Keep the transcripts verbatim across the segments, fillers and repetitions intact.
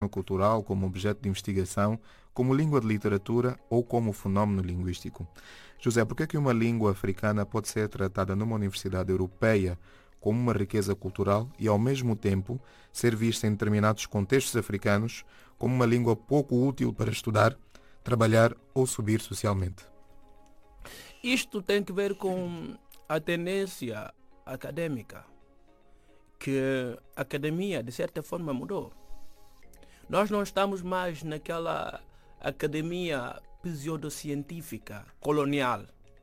cultural, como objeto de investigação, como língua de literatura ou como fenómeno linguístico. José, por que é que uma língua africana pode ser tratada numa universidade europeia como uma riqueza cultural e, ao mesmo tempo, ser vista em determinados contextos africanos como uma língua pouco útil para estudar, trabalhar ou subir socialmente? Isto tem que ver com a tendência acadêmica, que a academia, de certa forma, mudou. Nós não estamos mais naquela academia pseudocientífica colonial,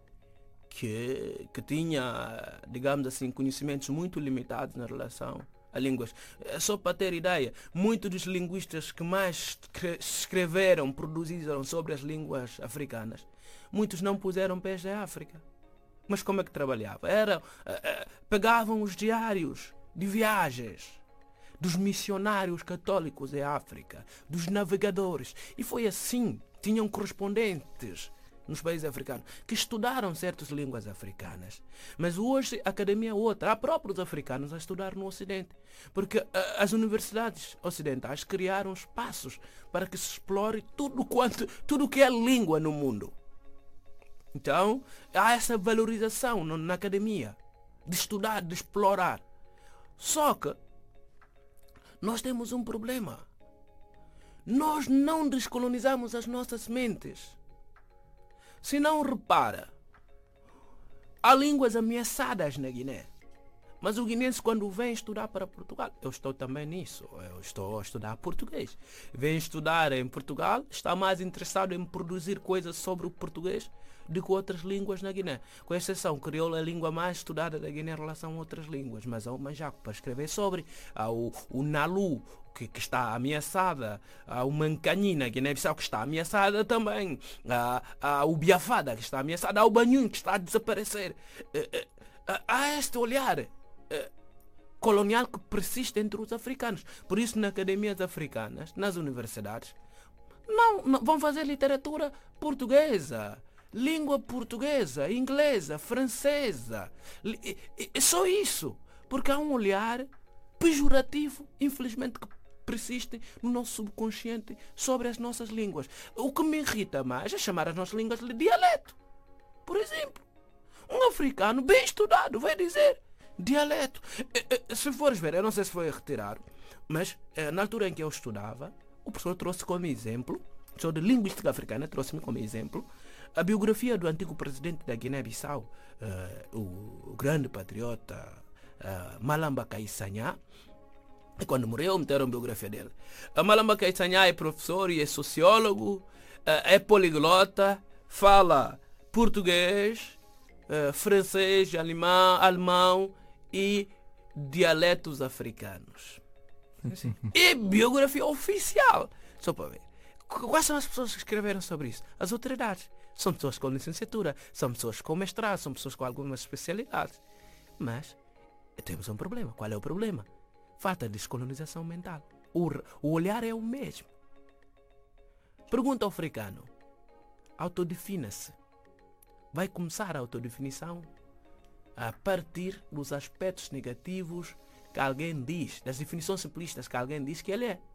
que, que tinha, digamos assim, conhecimentos muito limitados na relação a línguas. Só para ter ideia, muitos dos linguistas que mais escreveram, produziram sobre as línguas africanas, muitos não puseram pés na África. Mas como é que trabalhava? Era, uh, uh, pegavam os diários de viagens dos missionários católicos em África, dos navegadores, e foi assim. Tinham correspondentes nos países africanos que estudaram certas línguas africanas. Mas hoje a academia é outra. Há próprios africanos a estudar no Ocidente, porque uh, as universidades ocidentais criaram espaços para que se explore tudo quanto, tudo que é língua no mundo. Então, há essa valorização na academia, de estudar, de explorar. Só que nós temos um problema. Nós não descolonizamos as nossas mentes. Se não repara, há línguas ameaçadas na Guiné. Mas o guinense, quando vem estudar para Portugal, eu estou também nisso, eu estou a estudar português. Vem estudar em Portugal, está mais interessado em produzir coisas sobre o português do que outras línguas na Guiné. Com exceção, crioulo é a língua mais estudada da Guiné em relação a outras línguas. Mas há o manjaco para escrever sobre, há o, o nalu, que, que está ameaçada, há o mancanhi na Guiné-Bissau, que está ameaçada também, há, há o biafada, que está ameaçada, há o banhum, que está a desaparecer. Há este olhar colonial que persiste entre os africanos. Por isso, nas academias africanas, nas universidades, não, não vão fazer literatura portuguesa, língua portuguesa, inglesa, francesa. É só isso. Porque há um olhar pejorativo, infelizmente, que persiste no nosso subconsciente sobre as nossas línguas. O que me irrita mais é chamar as nossas línguas de dialeto. Por exemplo, um africano bem estudado vai dizer dialeto. Se fores ver, eu não sei se foi retirado, mas na altura em que eu estudava, o professor trouxe como exemplo, o professor de linguística africana trouxe-me como exemplo a biografia do antigo presidente da Guiné-Bissau, uh, o, o grande patriota uh, Malamba Kaissanya. E quando morreu, meteram a biografia dele. A Malamba Kaissanya é professor e é sociólogo, uh, é poliglota, fala português, uh, francês, alemão, alemão e dialetos africanos. E biografia oficial. Só para ver. Quais são as pessoas que escreveram sobre isso? As autoridades. São pessoas com licenciatura, são pessoas com mestrado, são pessoas com algumas especialidades. Mas temos um problema. Qual é o problema? Falta de descolonização mental. O, o olhar é o mesmo. Pergunta ao africano. Autodefina-se. Vai começar a autodefinição a partir dos aspectos negativos que alguém diz, das definições simplistas que alguém diz que ele é.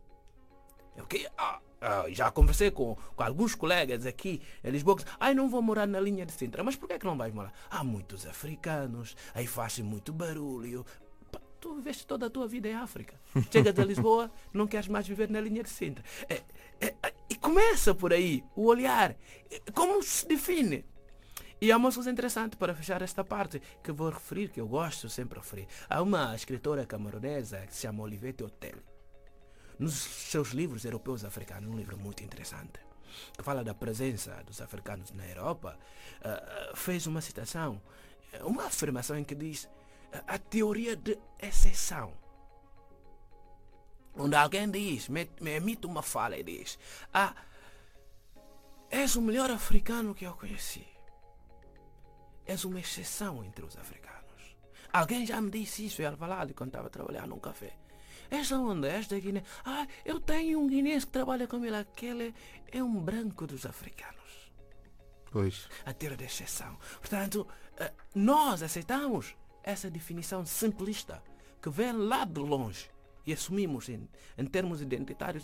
Okay? Ah, ah, já conversei com, com alguns colegas aqui em Lisboa que dizem, ai, não vou morar na linha de Sintra. Mas por que é que não vais morar? Há muitos africanos, aí fazem muito barulho. Pá, tu viveste toda a tua vida em África. Chegas a Lisboa, não queres mais viver na linha de Sintra. É, é, é, e começa por aí, o olhar. Como se define? E há uma coisa interessante para fechar esta parte que vou referir, que eu gosto sempre de referir. Há uma escritora camaronesa que se chama Olivete Otel. Nos seus livros europeus africanos, um livro muito interessante, que fala da presença dos africanos na Europa, uh, fez uma citação, uma afirmação em que diz uh, a teoria de exceção. Onde alguém diz, me, me emite uma fala e diz, ah, és o melhor africano que eu conheci. És uma exceção entre os africanos. Alguém já me disse isso em Alvalade quando estava a trabalhar num café. És da onde? És da Guiné? Ah, eu tenho um guinense que trabalha comigo. Aquele é um branco dos africanos. Pois. A teoria de exceção. Portanto, nós aceitamos essa definição simplista que vem lá de longe e assumimos em, em termos identitários